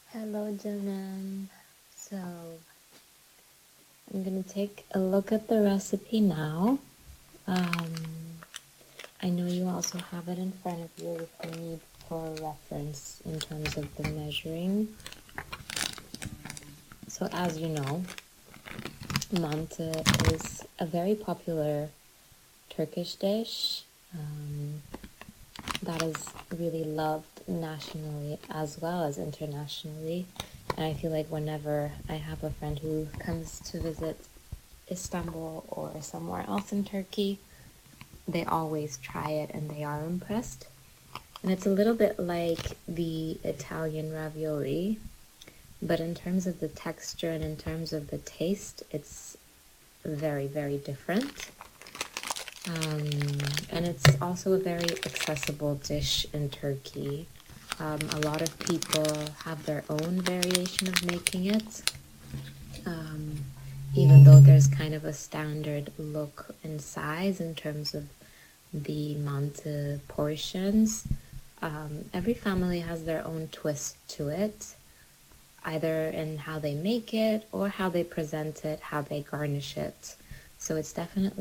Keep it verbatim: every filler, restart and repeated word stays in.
Hello, Janam. So, I'm gonna take a look at the recipe now. Um, I know you also have it in front of you if you need for reference in terms of the measuring. So, as you know, mantı is a very popular Turkish dish um, that is really loved nationally as well as internationally. And I feel like whenever I have a friend who comes to visit Istanbul or somewhere else in Turkey, they always try it and they are impressed. And it's a little bit like the Italian ravioli, but in terms of the texture and in terms of the taste, it's very, very different. Um, and it's also a very accessible dish in Turkey. Um, a lot of people have their own variation of making it. Um, even though there's kind of a standard look and size in terms of the mantı portions, um, every family has their own twist to it, either in how they make it or how they present it, how they garnish it. So it's definitely